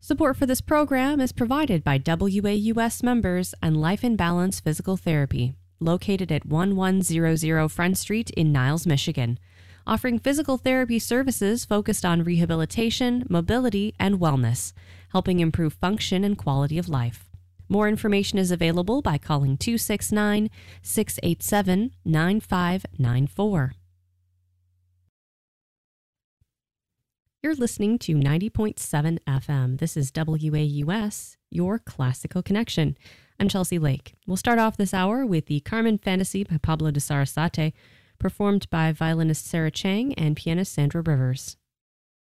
Support for this program is provided by WAUS members and Life in Balance Physical Therapy, located at 1100 Front Street in Niles, Michigan, offering physical therapy services focused on rehabilitation, mobility, and wellness, helping improve function and quality of life. More information is available by calling 269-687-9594. You're listening to 90.7 FM. This is WAUS, your classical connection. I'm Chelsea Lake. We'll start off this hour with the Carmen Fantasy by Pablo de Sarasate, performed by violinist Sarah Chang and pianist Sandra Rivers.